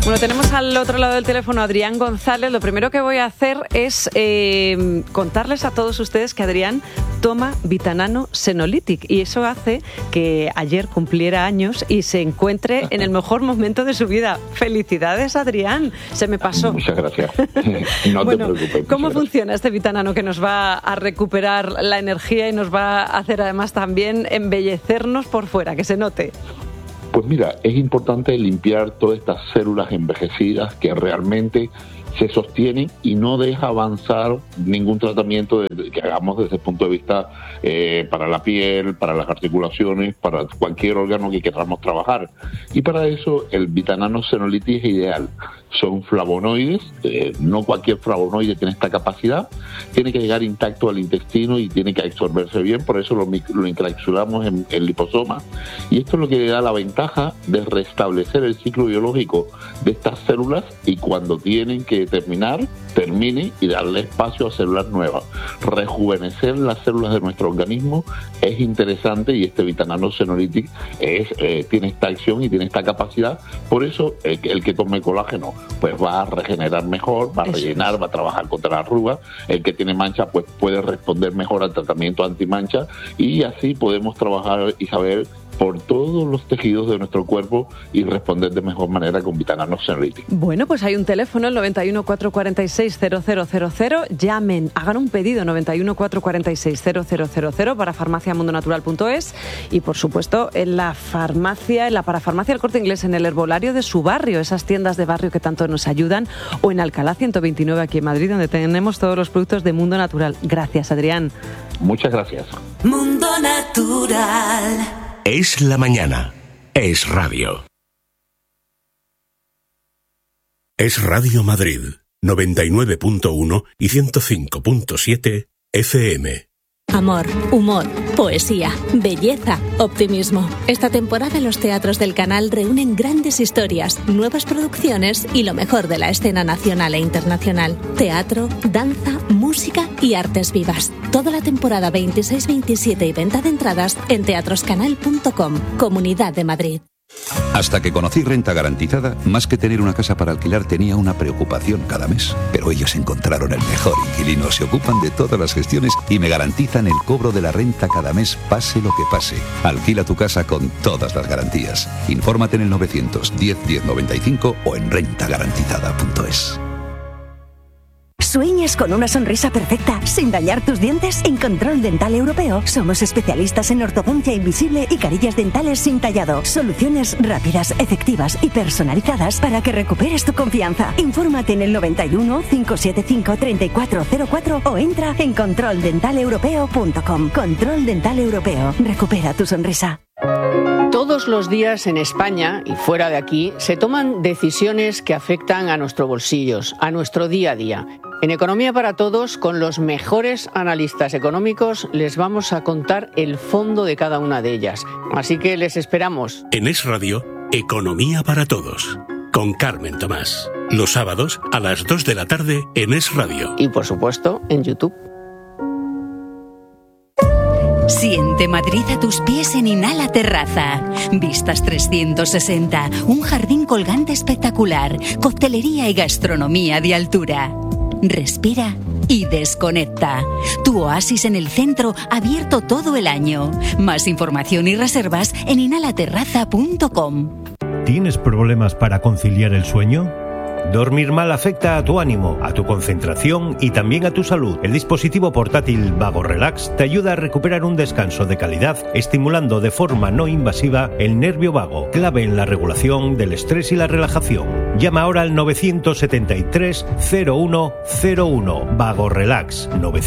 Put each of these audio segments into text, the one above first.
Bueno, tenemos al otro lado del teléfono a Adrián González. Lo primero que voy a hacer es contarles a todos ustedes que Adrián toma Vitanano Senolytic y eso hace que ayer cumpliera años y se encuentre en el mejor momento de su vida. ¡Felicidades, Adrián! Se me pasó. Muchas gracias. No bueno, te preocupes. ¿Cómo funciona este Vitanano que nos va a recuperar la energía y nos va a hacer además también embellecernos por fuera, que se note? Pues mira, es importante limpiar todas estas células envejecidas que realmente se sostienen y no deja avanzar ningún tratamiento que hagamos desde el punto de vista para la piel, para las articulaciones, para cualquier órgano que queramos trabajar. Y para eso el Vitanano Senolytic es ideal. Son flavonoides, no cualquier flavonoide tiene esta capacidad, tiene que llegar intacto al intestino y tiene que absorberse bien, por eso lo encapsulamos en el liposoma. Y esto es lo que le da la ventaja de restablecer el ciclo biológico de estas células y cuando tienen que termine y darle espacio a células nuevas. Rejuvenecer las células de nuestro organismo es interesante y este Vitanano Senolytic tiene esta acción y tiene esta capacidad. Por eso el que tome colágeno pues va a regenerar mejor, va a rellenar, va a trabajar contra la arruga. El que tiene mancha pues puede responder mejor al tratamiento antimancha y así podemos trabajar y saber por todos los tejidos de nuestro cuerpo y responder de mejor manera con Vitanano Senolytic. Bueno, pues hay un teléfono, el 91 446 0000. Llamen, hagan un pedido, 91 446 0000 para farmaciamundonatural.es y, por supuesto, en la parafarmacia El Corte Inglés, en el herbolario de su barrio, esas tiendas de barrio que tanto nos ayudan, o en Alcalá 129 aquí en Madrid, donde tenemos todos los productos de Mundo Natural. Gracias, Adrián. Muchas gracias. Mundo Natural. Es la mañana. Es radio. Es Radio Madrid, 99.1 y 105.7 FM. Amor, humor, poesía, belleza, optimismo. Esta temporada los teatros del canal reúnen grandes historias, nuevas producciones y lo mejor de la escena nacional e internacional. Teatro, danza, música y artes vivas. Toda la temporada 26, 27 y venta de entradas en teatroscanal.com, Comunidad de Madrid. Hasta que conocí Renta Garantizada, más que tener una casa para alquilar tenía una preocupación cada mes. Pero ellos encontraron el mejor inquilino, se ocupan de todas las gestiones y me garantizan el cobro de la renta cada mes, pase lo que pase. Alquila tu casa con todas las garantías. Infórmate en el 910 1095 o en rentagarantizada.es. ¿Sueñas con una sonrisa perfecta sin dañar tus dientes? En Control Dental Europeo somos especialistas en ortodoncia invisible y carillas dentales sin tallado. Soluciones rápidas, efectivas y personalizadas para que recuperes tu confianza. Infórmate en el 91 575 3404 o entra en controldentaleuropeo.com. Control Dental Europeo. Recupera tu sonrisa. Todos los días en España y fuera de aquí se toman decisiones que afectan a nuestros bolsillos, a nuestro día a día. En Economía para Todos, con los mejores analistas económicos, les vamos a contar el fondo de cada una de ellas. Así que les esperamos. En Es Radio, Economía para Todos, con Carmen Tomás. Los sábados a las 2 de la tarde en Es Radio. Y por supuesto, en YouTube. Siente Madrid a tus pies en Inhala Terraza. Vistas 360, un jardín colgante espectacular, coctelería y gastronomía de altura. Respira y desconecta. Tu oasis en el centro, abierto todo el año. Más información y reservas en inhalaterraza.com. ¿Tienes problemas para conciliar el sueño? Dormir mal afecta a tu ánimo, a tu concentración y también a tu salud. El dispositivo portátil Vago Relax te ayuda a recuperar un descanso de calidad, estimulando de forma no invasiva el nervio vago, clave en la regulación del estrés y la relajación. Llama ahora al 973 0101. Vago Relax,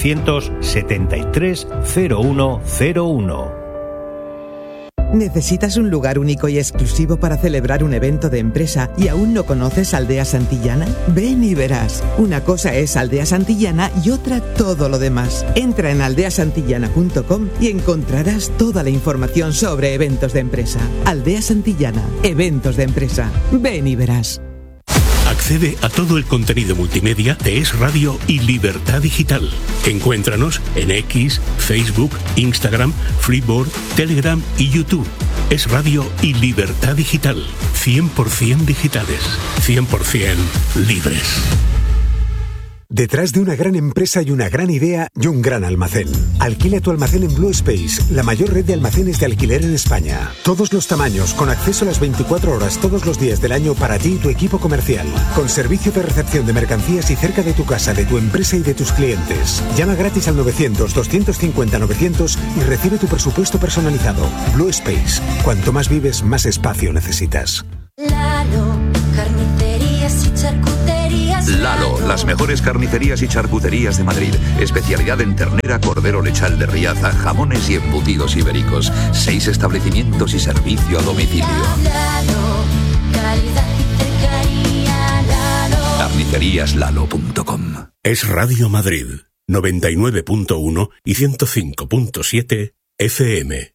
973 0101. ¿Necesitas un lugar único y exclusivo para celebrar un evento de empresa y aún no conoces Aldea Santillana? Ven y verás. Una cosa es Aldea Santillana y otra todo lo demás. Entra en aldeasantillana.com y encontrarás toda la información sobre eventos de empresa. Aldea Santillana, eventos de empresa. Ven y verás. Accede a todo el contenido multimedia de Es Radio y Libertad Digital. Encuéntranos en X, Facebook, Instagram, Flipboard, Telegram y YouTube. Es Radio y Libertad Digital. 100% digitales. 100% libres. Detrás de una gran empresa hay una gran idea y un gran almacén. Alquila tu almacén en Blue Space, la mayor red de almacenes de alquiler en España. Todos los tamaños, con acceso a las 24 horas todos los días del año para ti y tu equipo comercial. Con servicio de recepción de mercancías y cerca de tu casa, de tu empresa y de tus clientes. Llama gratis al 900-250-900 y recibe tu presupuesto personalizado. Blue Space. Cuanto más vives, más espacio necesitas. Lalo, carnicerías y charcuterías. Lalo, las mejores carnicerías y charcuterías de Madrid. Especialidad en ternera, cordero lechal de Riaza, jamones y embutidos ibéricos. 6 establecimientos y servicio a domicilio. Lalo, calidad y cercanía. Lalo. Carniceríaslalo.com. Es Radio Madrid, 99.1 y 105.7 FM.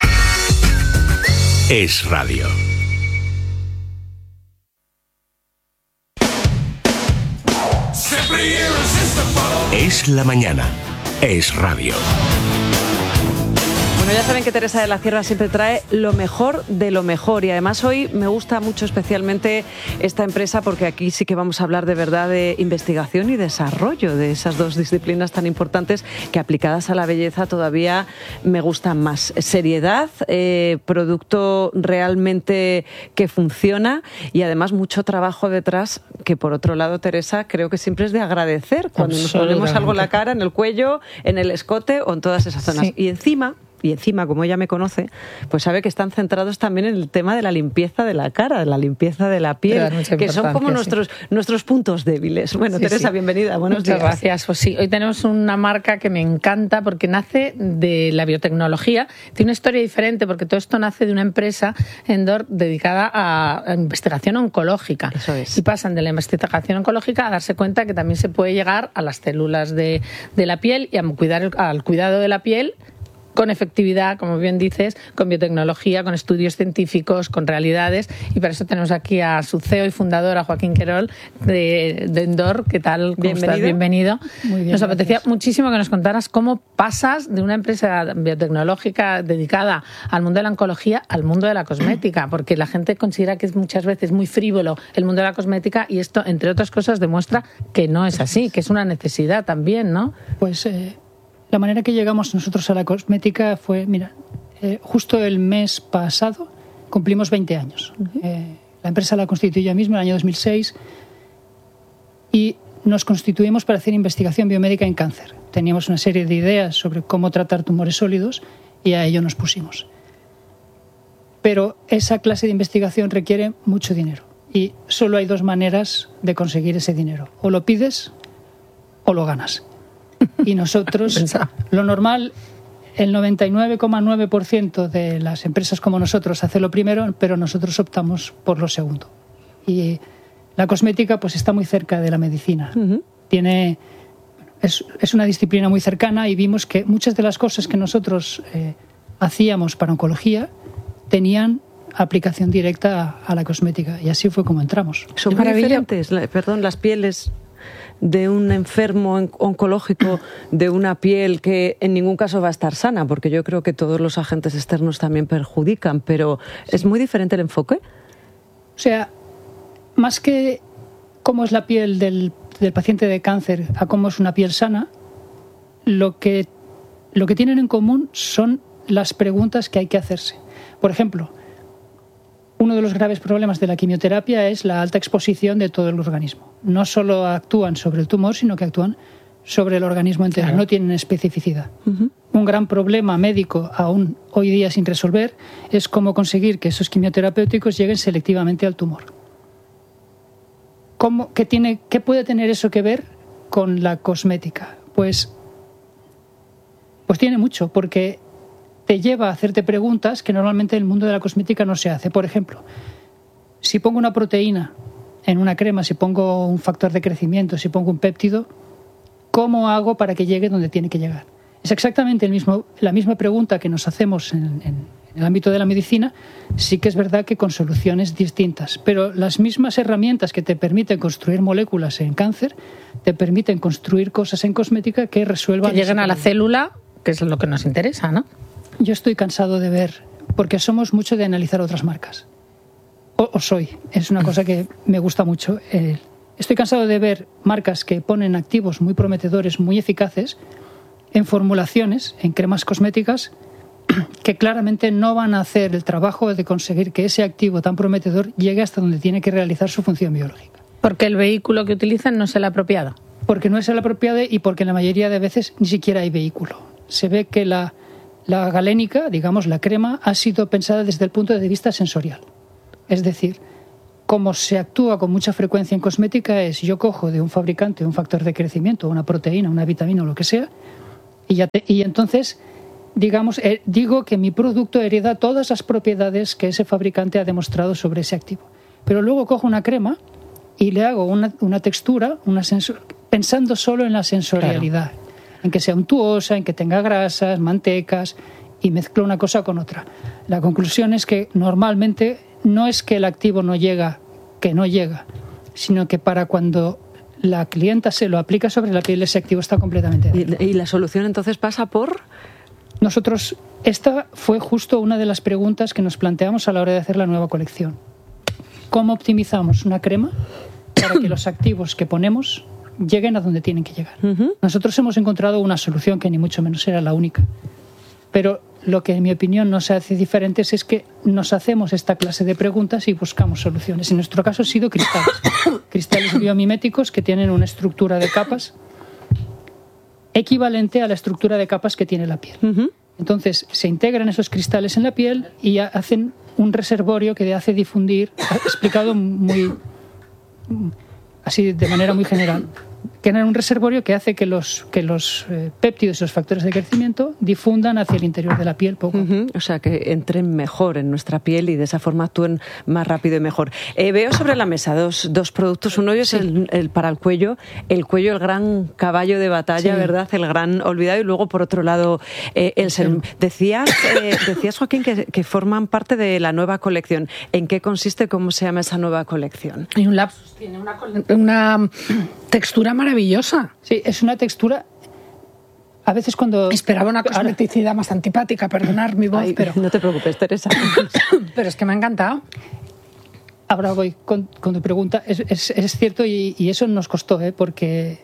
Es Radio. Es la mañana. Es Radio. Bueno, ya saben que Teresa de la Cierva siempre trae lo mejor de lo mejor y además hoy me gusta mucho especialmente esta empresa porque aquí sí que vamos a hablar de verdad de investigación y desarrollo de esas dos disciplinas tan importantes que aplicadas a la belleza todavía me gustan más. Seriedad, producto realmente que funciona y además mucho trabajo detrás que por otro lado, Teresa, creo que siempre es de agradecer cuando nos ponemos algo en la cara, en el cuello, en el escote o en todas esas zonas. Sí. Y encima, como ella me conoce, pues sabe que están centrados también en el tema de la limpieza de la cara, de la limpieza de la piel, que son como nuestros puntos débiles. Bueno, sí, Teresa, bienvenida, buenos días. Muchas gracias. Pues sí, hoy tenemos una marca que me encanta porque nace de la biotecnología, tiene una historia diferente porque todo esto nace de una empresa, Endor, dedicada a investigación oncológica. Eso es. Y pasan de la investigación oncológica a darse cuenta que también se puede llegar a las células de la piel y a al cuidado de la piel con efectividad, como bien dices, con biotecnología, con estudios científicos, con realidades, y para eso tenemos aquí a su CEO y fundador, a Joaquín Querol, de Endor. ¿Qué tal? ¿Cómo estás? Bienvenido. Muy bien, nos apetecía muchísimo que nos contaras cómo pasas de una empresa biotecnológica dedicada al mundo de la oncología al mundo de la cosmética, porque la gente considera que es muchas veces muy frívolo el mundo de la cosmética y esto, entre otras cosas, demuestra que no es así, que es una necesidad también, ¿no? Pues la manera que llegamos nosotros a la cosmética fue, justo el mes pasado cumplimos 20 años. La empresa la constituí yo mismo en el año 2006 y nos constituimos para hacer investigación biomédica en cáncer. Teníamos una serie de ideas sobre cómo tratar tumores sólidos y a ello nos pusimos. Pero esa clase de investigación requiere mucho dinero y solo hay 2 maneras de conseguir ese dinero. O lo pides o lo ganas. Y nosotros, lo normal, el 99,9% de las empresas como nosotros hace lo primero, pero nosotros optamos por lo segundo. Y la cosmética pues está muy cerca de la medicina. Uh-huh. Es una disciplina muy cercana y vimos que muchas de las cosas que nosotros hacíamos para oncología tenían aplicación directa a la cosmética. Y así fue como entramos. Son muy diferentes, las pieles de un enfermo oncológico, de una piel que en ningún caso va a estar sana, porque yo creo que todos los agentes externos también perjudican, pero sí. ¿Es muy diferente el enfoque? O sea, más que cómo es la piel del paciente de cáncer a cómo es una piel sana, lo que tienen en común son las preguntas que hay que hacerse. Por ejemplo, uno de los graves problemas de la quimioterapia es la alta exposición de todo el organismo. No solo actúan sobre el tumor, sino que actúan sobre el organismo entero. Claro. No tienen especificidad. Uh-huh. Un gran problema médico aún hoy día sin resolver es cómo conseguir que esos quimioterapéuticos lleguen selectivamente al tumor. ¿Qué puede tener eso que ver con la cosmética? Pues tiene mucho, porque te lleva a hacerte preguntas que normalmente en el mundo de la cosmética no se hace. Por ejemplo, si pongo una proteína en una crema, si pongo un factor de crecimiento, si pongo un péptido, ¿cómo hago para que llegue donde tiene que llegar? Es exactamente la misma pregunta que nos hacemos en En el ámbito de la medicina sí que es verdad que con soluciones distintas, pero las mismas herramientas que te permiten construir moléculas en cáncer te permiten construir cosas en cosmética que resuelvan... Que lleguen a la célula, que es lo que nos interesa, ¿no? Yo estoy cansado de ver, porque somos mucho de analizar otras marcas. Es una cosa que me gusta mucho. Estoy cansado de ver marcas que ponen activos muy prometedores, muy eficaces, en formulaciones, en cremas cosméticas, que claramente no van a hacer el trabajo de conseguir que ese activo tan prometedor llegue hasta donde tiene que realizar su función biológica. Porque el vehículo que utilizan no es el apropiado. Porque no es el apropiado y porque en la mayoría de veces ni siquiera hay vehículo. Se ve que la galénica, digamos la crema, ha sido pensada desde el punto de vista sensorial. Es decir, como se actúa con mucha frecuencia en cosmética es yo cojo de un fabricante un factor de crecimiento, una proteína, una vitamina o lo que sea, y entonces... digamos, digo que mi producto hereda todas las propiedades que ese fabricante ha demostrado sobre ese activo. Pero luego cojo una crema y le hago una textura, pensando solo en la sensorialidad, en que sea untuosa, en que tenga grasas, mantecas, y mezclo una cosa con otra. La conclusión es que normalmente no es que el activo no llega, sino que para cuando la clienta se lo aplica sobre la piel, ese activo está completamente... ¿Y la solución entonces pasa por...? Nosotros, esta fue justo una de las preguntas que nos planteamos a la hora de hacer la nueva colección. ¿Cómo optimizamos una crema para que los activos que ponemos lleguen a donde tienen que llegar? Nosotros hemos encontrado una solución que ni mucho menos era la única. Pero lo que en mi opinión nos hace diferentes es que nos hacemos esta clase de preguntas y buscamos soluciones. En nuestro caso ha sido cristales biomiméticos que tienen una estructura de capas equivalente a la estructura de capas que tiene la piel. Entonces, se integran esos cristales en la piel y hacen un reservorio que hace difundir, explicado muy así de manera muy general, que era un reservorio que hace que los péptidos y los factores de crecimiento difundan hacia el interior de la piel poco. O sea, que entren mejor en nuestra piel y de esa forma actúen más rápido y mejor. Veo sobre la mesa dos productos. Uno es el para el cuello, el gran caballo de batalla, ¿verdad? El gran olvidado. Y luego, por otro lado, el serum. Decías, Joaquín, que forman parte de la nueva colección. ¿En qué consiste? ¿Cómo se llama esa nueva colección? Hay un lapsus, tiene una textura maravillosa. Sí, es una textura... A veces cuando... Esperaba una cosmeticidad más antipática, perdonar mi voz, pero... No te preocupes, Teresa. Pero es que me ha encantado. Ahora voy con tu pregunta. Es cierto y eso nos costó, porque...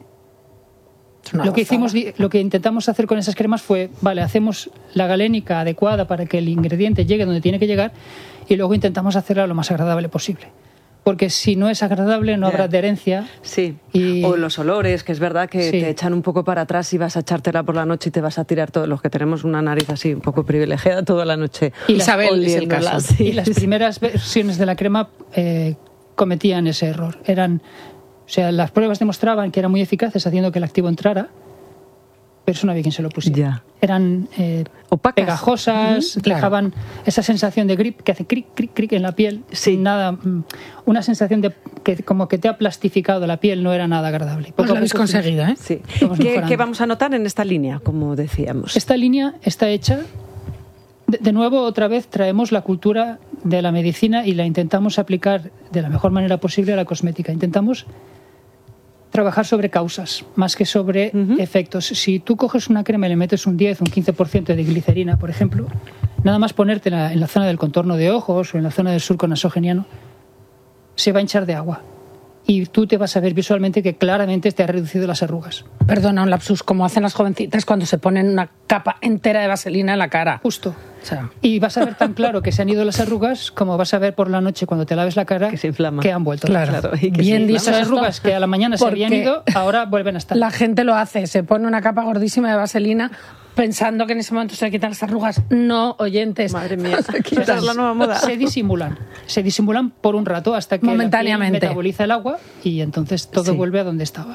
Lo que intentamos hacer con esas cremas fue, hacemos la galénica adecuada para que el ingrediente llegue donde tiene que llegar y luego intentamos hacerla lo más agradable posible. Porque si no es agradable no habrá adherencia. Sí, o los olores, que es verdad que te echan un poco para atrás y vas a echártela por la noche y te vas a tirar todos los que tenemos una nariz así un poco privilegiada toda la noche. Isabel es el caso. Y las primeras versiones de la crema cometían ese error. Las pruebas demostraban que eran muy eficaces haciendo que el activo entrara, pero eso no había quien se lo pusiera. Eran opacas, pegajosas, dejaban esa sensación de grip que hace cric, cric, cric en la piel. Sin nada, una sensación de que como que te ha plastificado la piel, no era nada agradable. Pues lo habéis conseguido, ¿eh? Sí. ¿Qué vamos a notar en esta línea, como decíamos? Esta línea está hecha... De nuevo, otra vez, traemos la cultura de la medicina y la intentamos aplicar de la mejor manera posible a la cosmética. Intentamos trabajar sobre causas, más que sobre efectos. Si tú coges una crema y le metes un 10 o un 15% de glicerina, por ejemplo, nada más ponértela en la zona del contorno de ojos o en la zona del surco nasogeniano, se va a hinchar de agua. Y tú te vas a ver visualmente que claramente te ha reducido las arrugas. Perdona, un lapsus, como hacen las jovencitas cuando se ponen una capa entera de vaselina en la cara. Justo. Y vas a ver tan claro que se han ido las arrugas como vas a ver por la noche cuando te laves la cara que se inflama, que han vuelto. Claro. Y que bien dicho, esas arrugas que a la mañana se habían ido, ahora vuelven a estar. La gente lo hace, se pone una capa gordísima de vaselina pensando que en ese momento se le quitan las arrugas. No, oyentes. Madre mía, esa es la nueva moda. Se disimulan por un rato hasta que momentáneamente la piel metaboliza el agua y entonces todo vuelve a donde estaba.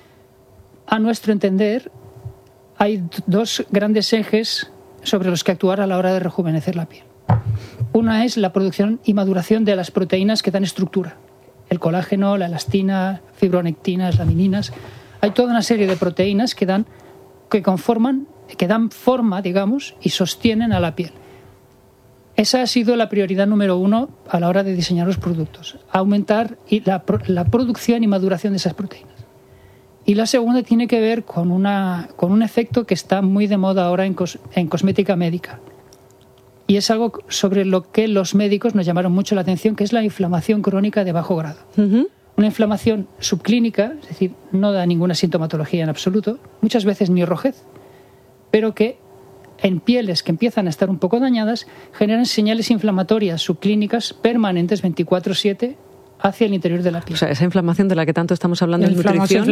A nuestro entender, hay dos grandes ejes sobre los que actuar a la hora de rejuvenecer la piel. Una es la producción y maduración de las proteínas que dan estructura. El colágeno, la elastina, fibronectinas, lamininas. Hay toda una serie de proteínas que dan forma, digamos, y sostienen a la piel. Esa ha sido la prioridad número 1 a la hora de diseñar los productos, aumentar la producción y maduración de esas proteínas. Y la segunda tiene que ver con un efecto que está muy de moda ahora en cosmética médica. Y es algo sobre lo que los médicos nos llamaron mucho la atención, que es la inflamación crónica de bajo grado. Una inflamación subclínica, es decir, no da ninguna sintomatología en absoluto, muchas veces ni rojez, pero que en pieles que empiezan a estar un poco dañadas generan señales inflamatorias subclínicas permanentes 24/7 hacia el interior de la piel. O sea, esa inflamación de la que tanto estamos hablando en nutrición.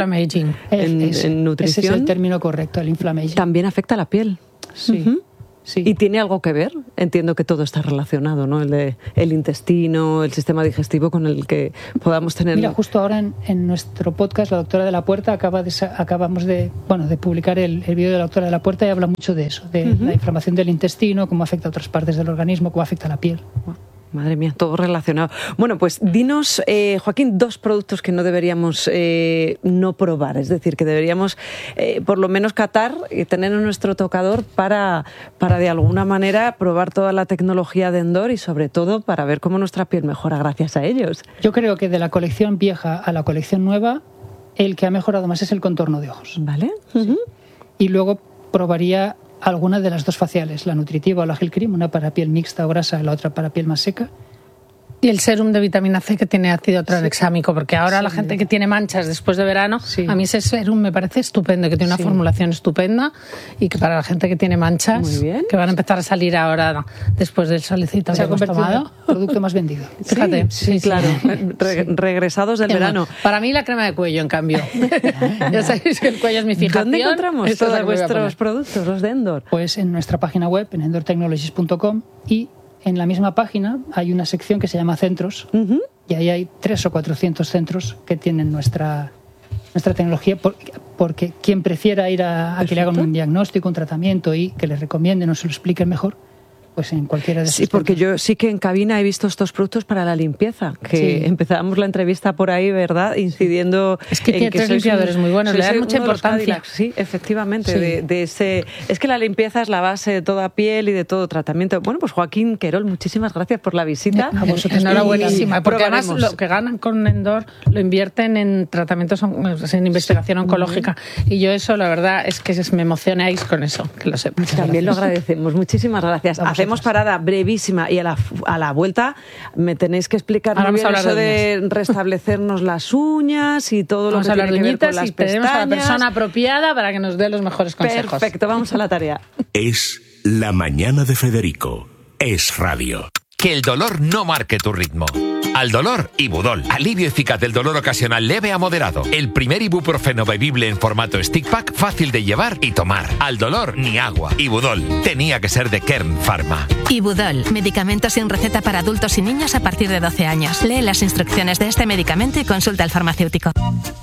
En nutrición. Ese es el término correcto, el inflammation. También afecta a la piel. Sí. Sí. ¿Y tiene algo que ver? Entiendo que todo está relacionado, ¿no? El intestino, el sistema digestivo con el que podamos tener... Mira, justo ahora en nuestro podcast, la doctora de la Puerta, acabamos de publicar el vídeo de la doctora de la Puerta y habla mucho de eso, de la inflamación del intestino, cómo afecta a otras partes del organismo, cómo afecta a la piel. Madre mía, todo relacionado. Bueno, pues dinos, Joaquín, 2 productos que no deberíamos no probar, es decir, que deberíamos por lo menos catar y tener en nuestro tocador para de alguna manera probar toda la tecnología de Endor y sobre todo para ver cómo nuestra piel mejora gracias a ellos. Yo creo que de la colección vieja a la colección nueva, el que ha mejorado más es el contorno de ojos. ¿Vale? Sí. Y luego probaría alguna de las 2 faciales, la nutritiva o la gel cream, una para piel mixta o grasa y la otra para piel más seca. Y el serum de vitamina C que tiene ácido tranexámico, porque ahora la gente que tiene manchas después de verano, a mí ese serum me parece estupendo, que tiene una formulación estupenda y que para la gente que tiene manchas, que van a empezar a salir ahora después del solecito que hemos tomado. En el producto más vendido. Fíjate. Sí, claro. Regresados del verano. Para mí la crema de cuello, en cambio. Ya sabéis que el cuello es mi fijación. ¿Dónde encontramos todos vuestros productos, los de Endor? Pues en nuestra página web, en endortechnologies.com, y en la misma página hay una sección que se llama Centros, y ahí hay 300 o 400 centros que tienen nuestra tecnología, porque quien prefiera ir a que le hagan un diagnóstico, un tratamiento y que le recomienden o se lo expliquen mejor, pues en cualquiera de esos porque yo sí que en cabina he visto estos productos para la limpieza, que empezábamos la entrevista por ahí, ¿verdad? Incidiendo es que tiene 3 limpiadores muy buenos, le dan mucha importancia. Sí, efectivamente, de ese... Es que la limpieza es la base de toda piel y de todo tratamiento. Bueno, pues Joaquín Querol, muchísimas gracias por la visita. A vosotros, enhorabuenísima, porque además lo que ganan con Endor lo invierten en tratamientos, en investigación oncológica, y yo eso, la verdad, es que me emocionáis con eso, que lo sepas. También lo agradecemos, muchísimas gracias. Hacemos parada brevísima y a la vuelta me tenéis que explicar muy bien eso de restablecernos las uñas y todo lo que tiene que ver con las pestañas. Tenemos a la persona apropiada para que nos dé los mejores consejos. Perfecto, vamos a la tarea. Es La Mañana de Federico. Es radio. Que el dolor no marque tu ritmo. Al dolor, Ibudol. Alivio eficaz del dolor ocasional leve a moderado. El primer ibuprofeno bebible en formato stick pack, fácil de llevar y tomar. Al dolor, ni agua. Ibudol. Tenía que ser de Kern Pharma. Ibudol. Medicamento sin receta para adultos y niños a partir de 12 años. Lee las instrucciones de este medicamento y consulta al farmacéutico.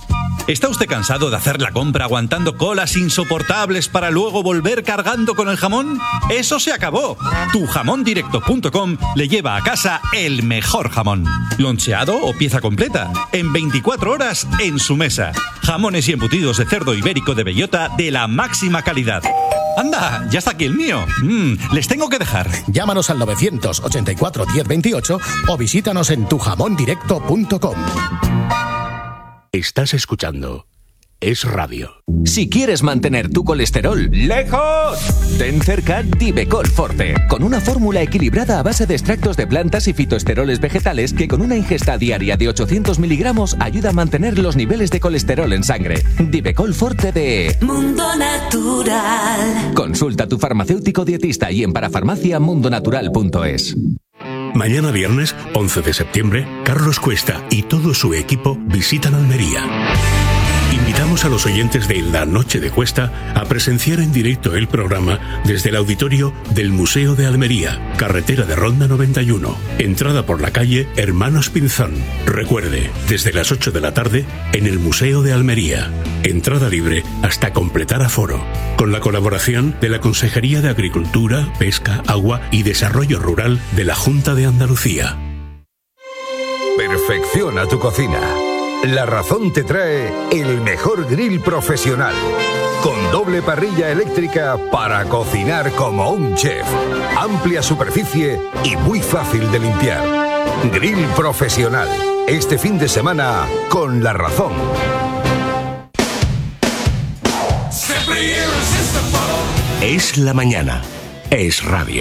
¿Está usted cansado de hacer la compra aguantando colas insoportables para luego volver cargando con el jamón? ¡Eso se acabó! Tujamondirecto.com le lleva a casa el mejor jamón. Loncheado o pieza completa. En 24 horas en su mesa. Jamones y embutidos de cerdo ibérico de bellota de la máxima calidad. ¡Anda! ¡Ya está aquí el mío! Les tengo que dejar. Llámanos al 984 1028 o visítanos en tujamondirecto.com. Estás escuchando Es Radio. Si quieres mantener tu colesterol lejos, ten cerca Divecol Forte, con una fórmula equilibrada a base de extractos de plantas y fitoesteroles vegetales que con una ingesta diaria de 800 miligramos ayuda a mantener los niveles de colesterol en sangre. Divecol Forte de Mundo Natural. Consulta a tu farmacéutico dietista y en parafarmaciamundonatural.es. Mañana viernes, 11 de septiembre, Carlos Cuesta y todo su equipo visitan Almería. Invitamos a los oyentes de La Noche de Cuesta a presenciar en directo el programa desde el auditorio del Museo de Almería, carretera de Ronda 91, entrada por la calle Hermanos Pinzón. Recuerde, desde las 8 de la tarde en el Museo de Almería. Entrada libre hasta completar aforo, con la colaboración de la Consejería de Agricultura, Pesca, Agua y Desarrollo Rural de la Junta de Andalucía. Perfecciona tu cocina. La Razón te trae el mejor grill profesional, con doble parrilla eléctrica para cocinar como un chef, amplia superficie y muy fácil de limpiar. Grill profesional, este fin de semana con La Razón. Es la mañana. Es radio.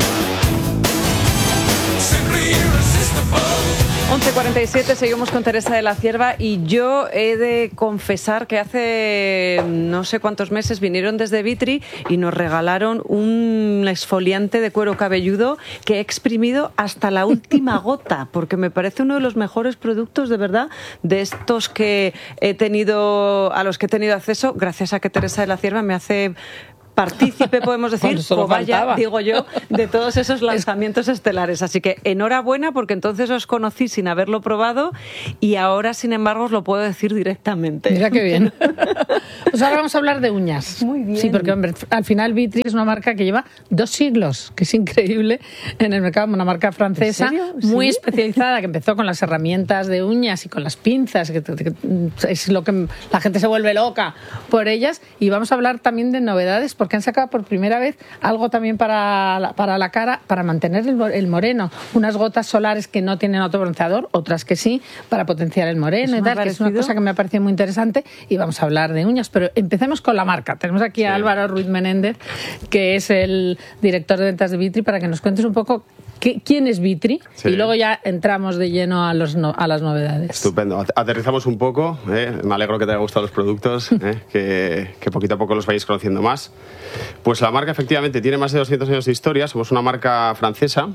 11:47, seguimos con Teresa de la Cierva y yo he de confesar que hace no sé cuántos meses vinieron desde Vitri y nos regalaron un exfoliante de cuero cabelludo que he exprimido hasta la última gota, porque me parece uno de los mejores productos, de verdad, de estos que a los que he tenido acceso, gracias a que Teresa de la Cierva me hace partícipe, podemos decir, cobaya, digo yo, de todos esos lanzamientos estelares. Así que enhorabuena, porque entonces os conocí sin haberlo probado y ahora, sin embargo, os lo puedo decir directamente. Mira qué bien. Pues ahora vamos a hablar de uñas. Muy bien. Sí, porque hombre, al final Vitri es una marca que lleva 2 siglos, que es increíble en el mercado, una marca francesa muy especializada, que empezó con las herramientas de uñas y con las pinzas, que es lo que la gente se vuelve loca por ellas. Y vamos a hablar también de novedades, porque han sacado por primera vez algo también para la cara, para mantener el moreno. Unas gotas solares que no tienen autobronceador, otras que sí, para potenciar el moreno y tal, que es una cosa que me ha parecido muy interesante. Y vamos a hablar de uñas, pero empecemos con la marca. Tenemos aquí a Álvaro Ruiz Menéndez, que es el director de ventas de Vitri, para que nos cuentes un poco quién es Vitri, y luego ya entramos de lleno a las novedades. Estupendo. Aterrizamos un poco. Me alegro que te haya gustado los productos, que poquito a poco los vayáis conociendo más. Pues la marca efectivamente tiene más de 200 años de historia. Somos una marca francesa.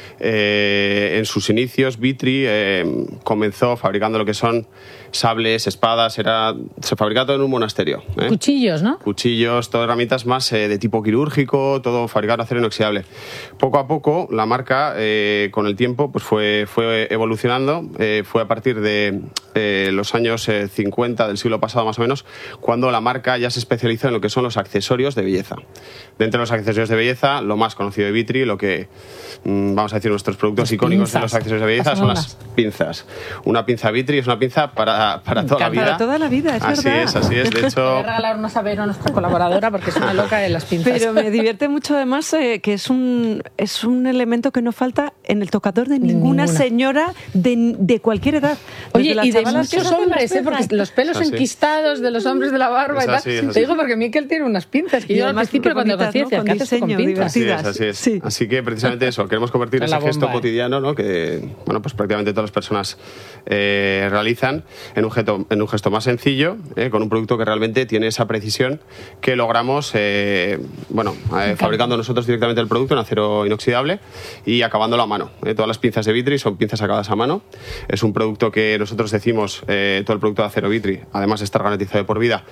En sus inicios, Vitri comenzó fabricando lo que son sables, espadas. Se fabricaba todo en un monasterio. Cuchillos, ¿no? Cuchillos, todo herramientas más de tipo quirúrgico, todo fabricado en acero inoxidable. Poco a poco la marca, con el tiempo, pues fue evolucionando. Fue a partir de los años 50 del siglo pasado, más o menos, cuando la marca ya se especializó en lo que son los accesorios de belleza. Dentro de los accesorios de belleza, lo más conocido de Vitri, lo que vamos a decir nuestros productos icónicos de los accesorios de belleza, son las pinzas. Una pinza Vitri es una pinza para toda la vida. Para toda la vida, es verdad. Así es. De hecho, voy a regalar una a Vero, nuestra colaboradora, porque es una loca de las pinzas. Pero me divierte mucho además que es un elemento que no falta en el tocador de ninguna señora de cualquier edad. Oye, y de muchos hombres, porque los pelos enquistados de los hombres de la barba y tal. Te digo porque Miquel tiene unas pinzas que yo al principio cuando conocí decía, ¿qué haces con pinzas? Así es. Sí. Así que precisamente eso, queremos convertir ese gesto cotidiano, ¿no? Que pues prácticamente todas las personas realizan en un gesto más sencillo, con un producto que realmente tiene esa precisión que logramos fabricando nosotros directamente el producto en acero inoxidable y acabándolo a mano. Todas las pinzas de Vitri son pinzas acabadas a mano. Es un producto que nosotros decimos, todo el producto de acero Vitri, además de estar garantizado de por vida.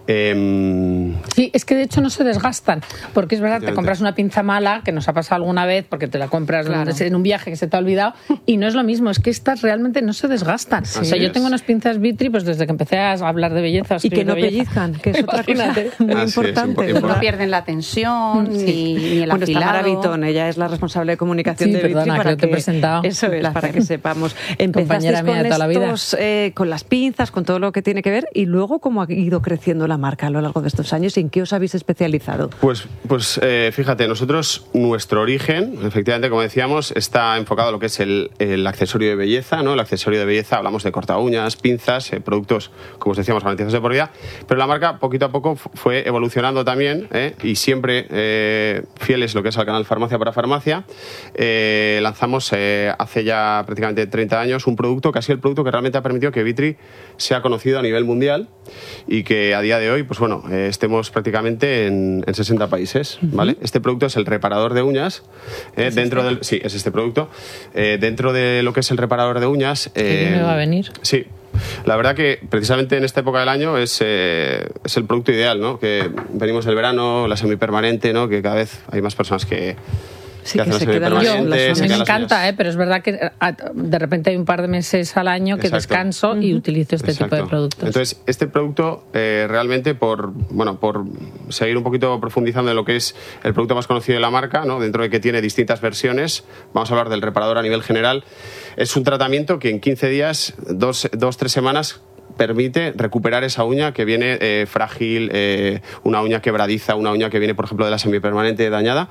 Sí, es que de hecho no se desgastan, porque es verdad, te compras una pinza mala, que nos ha pasado alguna vez, porque te la compras en un viaje que se te ha olvidado, y no es lo mismo, es que estas realmente no se desgastan. O sea, yo tengo unas pinzas Vitri, pues desde que empecé a hablar de belleza. Y que no pellizcan, que es otra cosa muy importante. No pierden la tensión ni el afilado. Está Mara Vitón, ella es la responsable de comunicación de Vitri, para que te he presentado. Eso es, para que sepamos. Empezasteis con las pinzas, con todo lo que tiene que ver, y luego cómo ha ido creciendo la marca a lo largo de estos años y en qué os habéis especializado. Pues fíjate, nosotros, nuestro origen, efectivamente, como decíamos, está enfocado a lo que es el accesorio de belleza, ¿no? El accesorio de belleza, hablamos de corta uñas, pinzas, productos, como os decíamos, garantizados de por vida, pero la marca poquito a poco fue evolucionando también, y siempre fieles lo que es al canal Farmacia para Farmacia. Lanzamos hace ya prácticamente 30 años un producto que ha sido el producto que realmente ha permitido que Vitri sea conocido a nivel mundial y que a día de hoy, pues bueno, estemos prácticamente en 60 países, ¿vale? Este producto es el reparador de uñas. Sí, es este producto. Dentro de lo que es el reparador de uñas... ¿Qué me va a venir? Sí. La verdad que precisamente en esta época del año es el producto ideal, ¿no? Que venimos del verano, la semipermanente, ¿no? Que cada vez hay más personas que Sí, que se quedan las uñas. A mí me encanta, pero es verdad que de repente hay un par de meses al año que descanso y utilizo este tipo de productos. Entonces, este producto realmente por seguir un poquito profundizando en lo que es el producto más conocido de la marca, ¿no? Dentro de que tiene distintas versiones, vamos a hablar del reparador a nivel general. Es un tratamiento que en 15 días, 2-3 semanas, permite recuperar esa uña que viene frágil, una uña quebradiza, una uña que viene, por ejemplo, de la semipermanente dañada.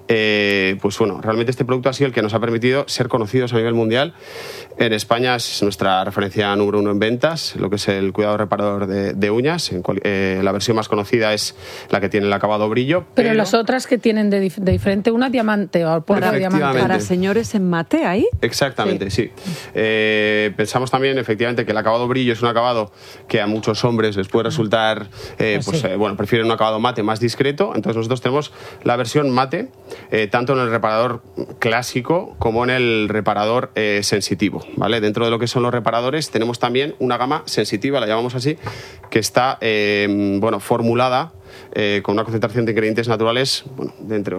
Pues bueno, realmente este producto ha sido el que nos ha permitido ser conocidos a nivel mundial. En España es nuestra referencia número 1 en ventas, lo que es el cuidado reparador de uñas. La versión más conocida es la que tiene el acabado brillo. Pero las otras que tienen de diferente, una diamante o polvo de diamante. Para señores en mate, ¿ahí? Exactamente, sí. Pensamos también, efectivamente, que el acabado brillo es un acabado que a muchos hombres les puede resultar, prefieren un acabado mate más discreto. Entonces nosotros tenemos la versión mate, tanto en el reparador clásico como en el reparador sensitivo, ¿vale? Dentro de lo que son los reparadores tenemos también una gama sensitiva, la llamamos así, que está formulada con una concentración de ingredientes naturales de entre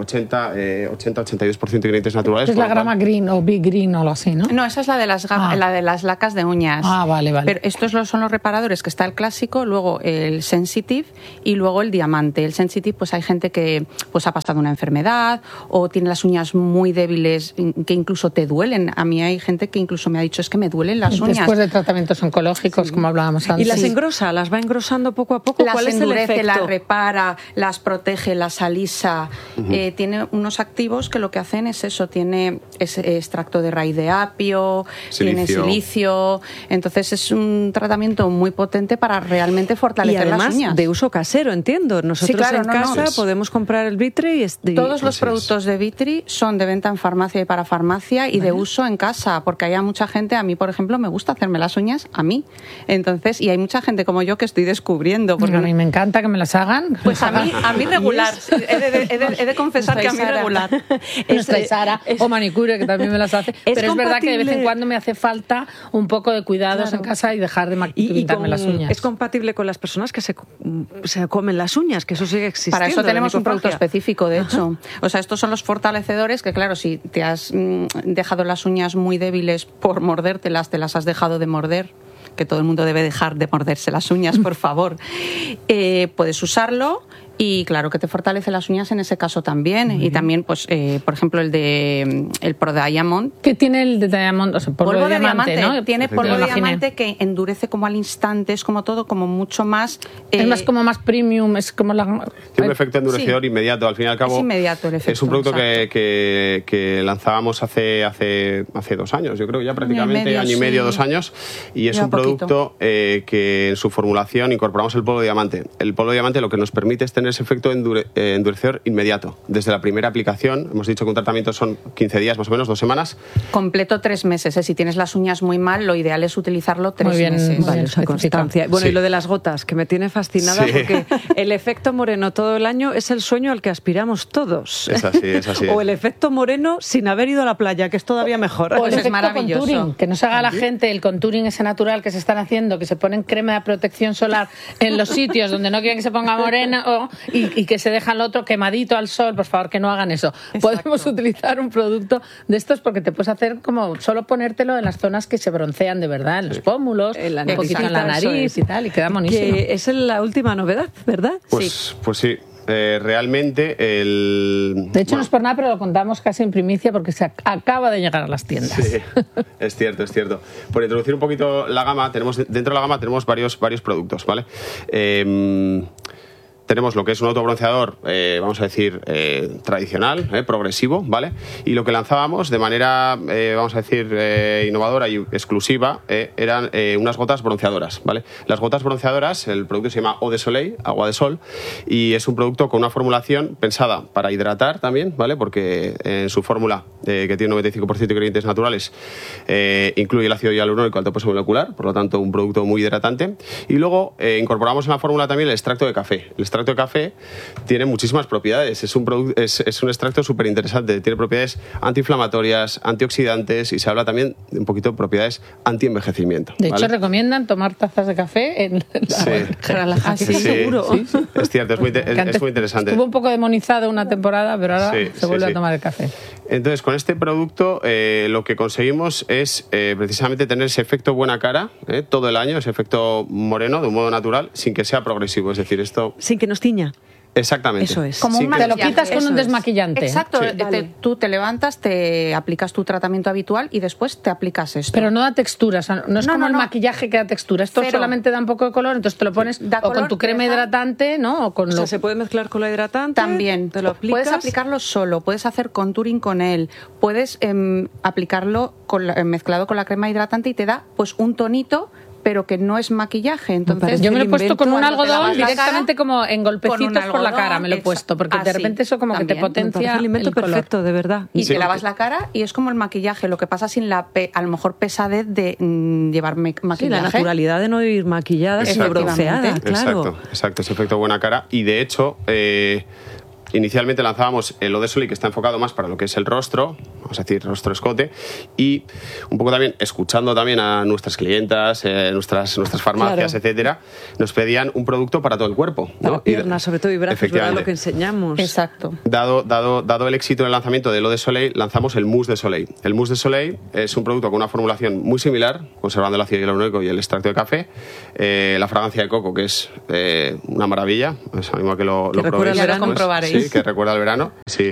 80-82% de ingredientes naturales. Es la grama green o big green o algo así, ¿no? No, esa es la de las lacas de uñas. Vale. Pero estos son los reparadores, que está el clásico, luego el sensitive y luego el diamante. El sensitive, pues hay gente que ha pasado una enfermedad o tiene las uñas muy débiles que incluso te duelen. A mí hay gente que incluso me ha dicho, es que me duelen las uñas. Después de tratamientos oncológicos, como hablábamos antes. ¿Y las engrosa? ¿Las va engrosando poco a poco? ¿Cuál es el efecto? Las repara, las protege, las alisa. Tiene unos activos que lo que hacen es eso, tiene extracto de raíz de apio, tiene silicio. Entonces es un tratamiento muy potente para realmente fortalecer las uñas. De uso casero, entiendo. Nosotros en casa podemos comprar el Vitri y todos los productos de Vitri son de venta en farmacia y para farmacia y de uso en casa, porque hay mucha gente, a mí por ejemplo me gusta hacerme las uñas a mí. Entonces, y hay mucha gente como yo que estoy descubriendo. Porque a mí me encanta que me las hagan. Pues a mí regular. He de confesar que a mí regular. Nuestra Sara o manicure, que también me las hace. Pero es verdad que de vez en cuando me hace falta un poco de cuidados en casa y dejar de pintarme las uñas. ¿Es compatible con las personas que se comen las uñas? Que eso sigue existiendo. Para eso tenemos un producto específico, de hecho. O sea, estos son los fortalecedores que, claro, si te has dejado las uñas muy débiles por mordértelas, te las has dejado de morder, que todo el mundo debe dejar de morderse las uñas, por favor. Puedes usarlo. Y claro que te fortalece las uñas en ese caso también. Y también, pues, por ejemplo, el Pro Diamond. ¿Qué tiene el de Diamond? O sea, polvo de diamante, ¿no? Tiene polvo de diamante que endurece como al instante, es como todo, como mucho más... es más como más premium, es como la... Tiene un efecto endurecedor inmediato, al fin y al cabo. Es inmediato el efecto. Es un producto que lanzábamos hace 2 años, yo creo ya prácticamente, año y medio, 2 años. Y es un producto que en su formulación incorporamos el polvo de diamante. El polvo de diamante lo que nos permite es tener ese efecto endurecedor inmediato. Desde la primera aplicación, hemos dicho que un tratamiento son 15 días más o menos, 2 semanas. Completo 3 meses. Si tienes las uñas muy mal, lo ideal es utilizarlo 3 meses. Vale, esa constancia. Bueno, y lo de las gotas, que me tiene fascinada porque el efecto moreno todo el año es el sueño al que aspiramos todos. Es así, es así. O el efecto moreno sin haber ido a la playa, que es todavía mejor. Pues es maravilloso. Contouring, que nos haga la gente el contouring ese natural que se están haciendo, que se ponen crema de protección solar en los sitios donde no quieren que se ponga moreno y que se dejan lo otro quemadito al sol. Por favor, que no hagan eso. Exacto. Podemos utilizar un producto de estos porque te puedes hacer como solo ponértelo en las zonas que se broncean de verdad, en los pómulos, un poquito en la nariz y tal, y queda monísimo. Que es la última novedad, ¿verdad? Pues sí. Realmente De hecho, no es por nada, pero lo contamos casi en primicia porque se acaba de llegar a las tiendas. Sí, es cierto. Por introducir un poquito la gama, dentro de la gama tenemos varios productos, ¿vale? Tenemos lo que es un autobronceador, vamos a decir, tradicional, progresivo, ¿vale? Y lo que lanzábamos de manera, vamos a decir, innovadora y exclusiva, eran unas gotas bronceadoras, ¿vale? Las gotas bronceadoras, el producto se llama Eau de Soleil, agua de sol, y es un producto con una formulación pensada para hidratar también, ¿vale? Porque en su fórmula, que tiene 95% de ingredientes naturales, incluye el ácido hialurónico alto peso molecular, por lo tanto, un producto muy hidratante. Y luego incorporamos en la fórmula también el extracto de café. El extracto de café tiene muchísimas propiedades. Es un extracto súper interesante. Tiene propiedades antiinflamatorias, antioxidantes y se habla también de un poquito de propiedades antienvejecimiento. De hecho, recomiendan tomar tazas de café en relajación. Seguro. Sí. Es cierto, es muy interesante. Estuvo un poco demonizado una temporada, pero ahora se vuelve a tomar el café. Entonces, con este producto lo que conseguimos es precisamente tener ese efecto buena cara todo el año, ese efecto moreno de un modo natural, sin que sea progresivo. Es decir, esto... Sin que nos tiña. Exactamente. Eso es. Como te lo quitas con un desmaquillante. Exacto. Sí. Tú te levantas, te aplicas tu tratamiento habitual y después te aplicas esto. Pero no da textura, o sea, no es como el maquillaje que da textura. Esto Cero. solamente da un poco de color, entonces te lo pones o con tu crema hidratante, ¿no? O con se puede mezclar con la hidratante. También. Te lo aplicas. Puedes aplicarlo solo, puedes hacer contouring con él, puedes aplicarlo mezclado con la crema hidratante y te da pues un tonito, pero que no es maquillaje. Entonces, yo me lo he puesto con un algodón cara, directamente como en golpecitos por la cara, me lo he puesto, porque de repente eso como que te potencia el alimento perfecto, de verdad. Y te lavas la cara y es como el maquillaje, lo que pasa sin la a lo mejor pesadez de llevar maquillaje. Sí, la naturalidad de no ir maquillada, sino bronceada, claro. Exacto, ese efecto buena cara. Y de hecho... inicialmente lanzábamos el Eau de Soleil, que está enfocado más para lo que es el rostro, vamos a decir rostro-escote, y un poco también escuchando también a nuestras clientas, nuestras farmacias, etcétera, nos pedían un producto para todo el cuerpo, ¿no? Para piernas, sobre todo, y brazos, ¿verdad? Lo que enseñamos. Exacto. Dado el éxito del lanzamiento del Eau de Soleil, lanzamos el Mousse de Soleil. El Mousse de Soleil es un producto con una formulación muy similar, conservando el ácido hialurónico y el extracto de café, la fragancia de coco, que es una maravilla, os animo a que lo probéis. Ya lo comprobaréis. Sí, que recuerda al verano. Sí.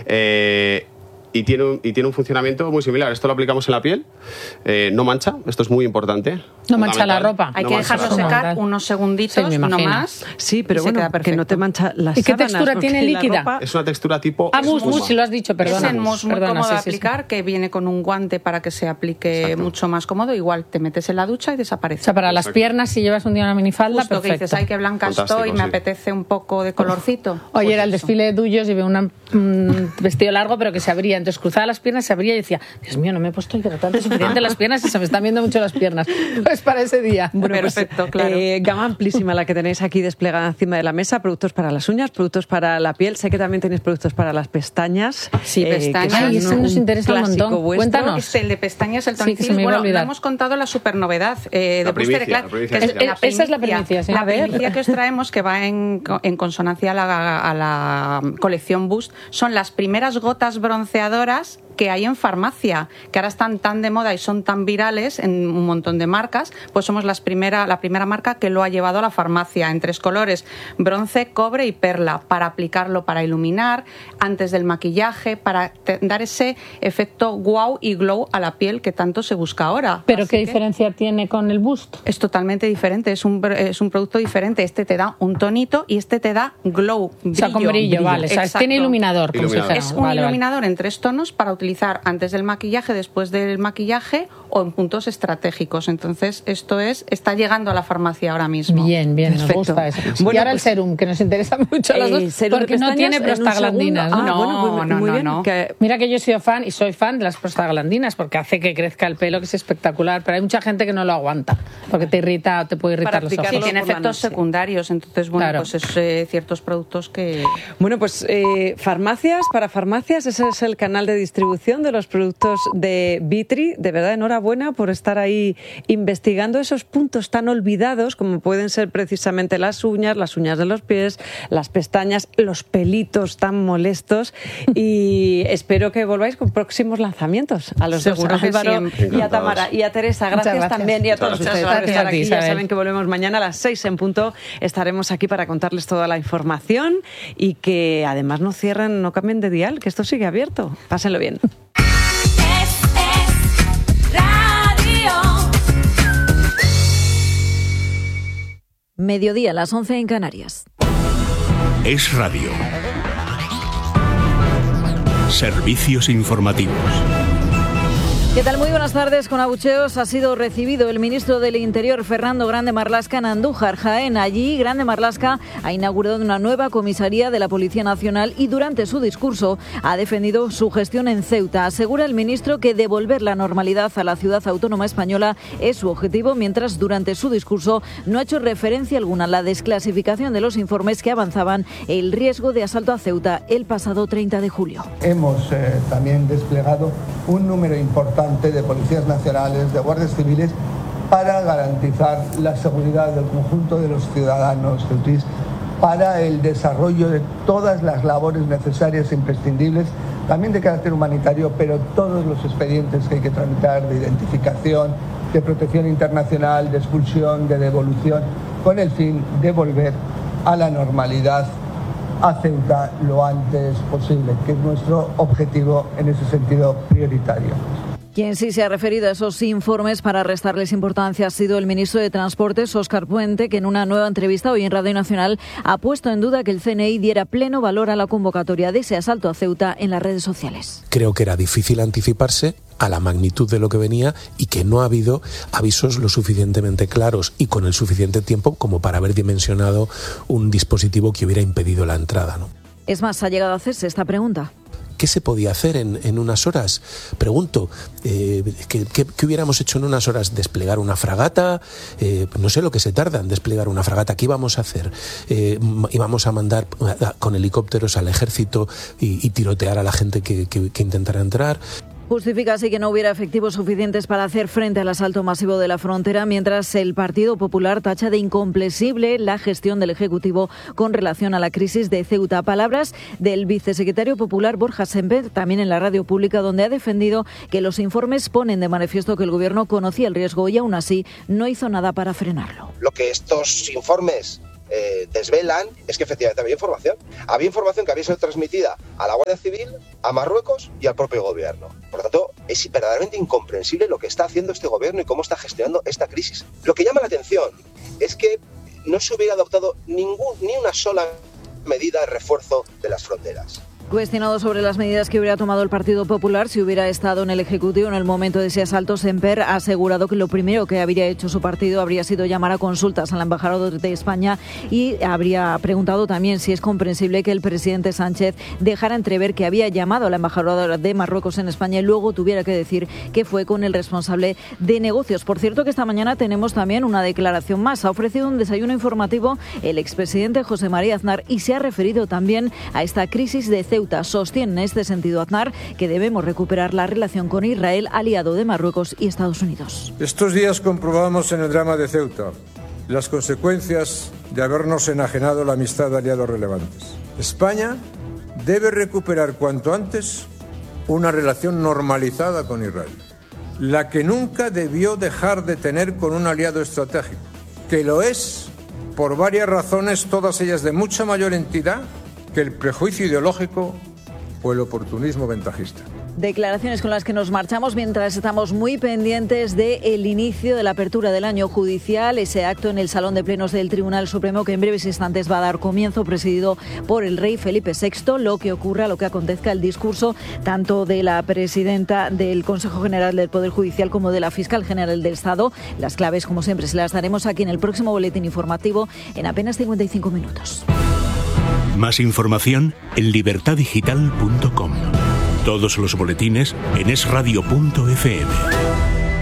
Y tiene un funcionamiento muy similar. Esto lo aplicamos en la piel, no mancha, esto es muy importante. No mancha la ropa. Hay que dejarlo secar unos segunditos, no más. Sí, pero bueno, que no te mancha las sábanas. ¿Y qué textura tiene líquida? Es una textura tipo mousse, si lo has dicho, perdona. Es el mousse muy cómodo de aplicar, que viene con un guante para que se aplique mucho más cómodo. Igual te metes en la ducha y desaparece. O sea, para las piernas, si llevas un día una minifalda, justo perfecto. Que dices, ay, qué blanca estoy, me apetece un poco de colorcito. Oye, era el desfile de Dullos, llevé un vestido largo, pero que se abría. Entonces cruzaba las piernas, se abría y decía, Dios mío, no me he puesto hidratante suficiente en las piernas y se me están viendo mucho las piernas. Pues para ese día. Bueno, perfecto, pues, claro. Gama amplísima la que tenéis aquí desplegada encima de la mesa, productos para las uñas, productos para la piel. Sé que también tenéis productos para las pestañas. Sí, pestañas. Ay, eso nos interesa un montón. Cuéntanos. El de pestañas, el tonicil. Bueno, le hemos contado la super novedad de Booster Eclat. Esa es la primicia. La primicia que os traemos, que va en consonancia a la colección Boost, son las primeras gotas bronceadoras que hay en farmacia, que ahora están tan de moda y son tan virales en un montón de marcas, pues somos la primera marca que lo ha llevado a la farmacia en 3 colores, bronce, cobre y perla, para aplicarlo, para iluminar antes del maquillaje, para dar ese efecto wow y glow a la piel que tanto se busca ahora. ¿Pero qué diferencia tiene con el Boost? Es totalmente diferente, es un producto diferente. Este te da un tonito y este te da glow, brillo. O sea, con brillo, vale. O sea, tiene iluminador, como si dijera. Es un iluminador en 3 tonos para utilizar antes del maquillaje, después del maquillaje o en puntos estratégicos. Entonces, esto está llegando a la farmacia ahora mismo. Bien, perfecto. Nos gusta eso. Bueno, y ahora el serum, que nos interesa mucho a los dos, porque no tiene prostaglandinas. No. Mira que yo soy fan de las prostaglandinas, porque hace que crezca el pelo, que es espectacular, pero hay mucha gente que no lo aguanta, porque te irrita, te puede irritar los ojos. Sí, tiene efectos secundarios, entonces, bueno, claro. Pues es ciertos productos que... Bueno, pues farmacias, para farmacias, ese es el canal de distribución de los productos de Vitri. De verdad, enhorabuena por estar ahí investigando esos puntos tan olvidados como pueden ser precisamente las uñas de los pies, las pestañas, los pelitos tan molestos, y espero que volváis con próximos lanzamientos. A los Seguro dos, a Álvaro y a Tamara y a Teresa. Gracias también, y a todos ustedes por estar aquí. Ya saben que volvemos mañana a las 6 en punto. Estaremos aquí para contarles toda la información y que además no cierren, no cambien de dial, que esto sigue abierto. Pásenlo bien. Mediodía, las 11 en Canarias. Es Radio. Servicios informativos. ¿Qué tal? Muy buenas tardes. Con abucheos ha sido recibido el ministro del Interior, Fernando Grande Marlaska, en Andújar, Jaén. Allí, Grande Marlaska ha inaugurado una nueva comisaría de la Policía Nacional y durante su discurso ha defendido su gestión en Ceuta. Asegura el ministro que devolver la normalidad a la ciudad autónoma española es su objetivo, mientras durante su discurso no ha hecho referencia alguna a la desclasificación de los informes que avanzaban el riesgo de asalto a Ceuta el pasado 30 de julio. Hemos también desplegado un número importante de policías nacionales, de guardias civiles, para garantizar la seguridad del conjunto de los ciudadanos ceutís, para el desarrollo de todas las labores necesarias e imprescindibles también de carácter humanitario, pero todos los expedientes que hay que tramitar de identificación, de protección internacional, de expulsión, de devolución, con el fin de volver a la normalidad a Ceuta lo antes posible, que es nuestro objetivo en ese sentido prioritario. Quien sí se ha referido a esos informes para restarles importancia ha sido el ministro de Transportes, Óscar Puente, que en una nueva entrevista hoy en Radio Nacional ha puesto en duda que el CNI diera pleno valor a la convocatoria de ese asalto a Ceuta en las redes sociales. Creo que era difícil anticiparse a la magnitud de lo que venía y que no ha habido avisos lo suficientemente claros y con el suficiente tiempo como para haber dimensionado un dispositivo que hubiera impedido la entrada, ¿no? Es más, ha llegado a hacerse esta pregunta. ¿Qué se podía hacer en unas horas? Pregunto, ¿qué hubiéramos hecho en unas horas? ¿Desplegar una fragata? No sé lo que se tarda en desplegar una fragata. ¿Qué íbamos a hacer? ¿Íbamos a mandar con helicópteros al ejército y tirotear a la gente que intentara entrar? Justifica así que no hubiera efectivos suficientes para hacer frente al asalto masivo de la frontera, mientras el Partido Popular tacha de incomprensible la gestión del Ejecutivo con relación a la crisis de Ceuta. Palabras del vicesecretario popular Borja Semper, también en la radio pública, donde ha defendido que los informes ponen de manifiesto que el Gobierno conocía el riesgo y aún así no hizo nada para frenarlo. Lo que estos informes desvelan es que efectivamente había información. Había información que había sido transmitida a la Guardia Civil, a Marruecos y al propio gobierno. Por lo tanto, es verdaderamente incomprensible lo que está haciendo este gobierno y cómo está gestionando esta crisis. Lo que llama la atención es que no se hubiera adoptado ni una sola medida de refuerzo de las fronteras. Cuestionado sobre las medidas que hubiera tomado el Partido Popular si hubiera estado en el Ejecutivo en el momento de ese asalto, Semper ha asegurado que lo primero que habría hecho su partido habría sido llamar a consultas al embajador de España y habría preguntado también si es comprensible que el presidente Sánchez dejara entrever que había llamado a la embajadora de Marruecos en España y luego tuviera que decir que fue con el responsable de negocios. Por cierto, que esta mañana tenemos también una declaración más. Ha ofrecido un desayuno informativo el expresidente José María Aznar y se ha referido también a esta crisis de Ceuta. Sostiene en este sentido Aznar que debemos recuperar la relación con Israel, aliado de Marruecos y Estados Unidos. Estos días comprobamos en el drama de Ceuta las consecuencias de habernos enajenado la amistad de aliados relevantes. España debe recuperar cuanto antes una relación normalizada con Israel, la que nunca debió dejar de tener con un aliado estratégico, que lo es por varias razones, todas ellas de mucha mayor entidad que el prejuicio ideológico o el oportunismo ventajista. Declaraciones con las que nos marchamos mientras estamos muy pendientes del inicio de la apertura del año judicial, ese acto en el Salón de Plenos del Tribunal Supremo que en breves instantes va a dar comienzo, presidido por el rey Felipe VI. Lo que ocurra, lo que acontezca, el discurso tanto de la presidenta del Consejo General del Poder Judicial como de la Fiscal General del Estado. Las claves, como siempre, se las daremos aquí en el próximo boletín informativo en apenas 55 minutos. Más información en libertadigital.com. Todos los boletines en esradio.fm.